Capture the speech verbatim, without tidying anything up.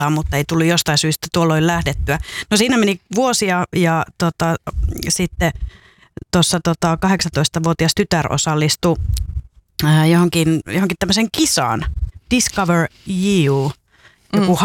kertaan, mutta ei tullut jostain syystä tuolloin lähdettyä. No siinä meni vuosia ja tota, sitten tuossa tota, kahdeksantoistavuotias tytär osallistui äh, johonkin, johonkin tämmöiseen kisaan. Discover You, joku mm.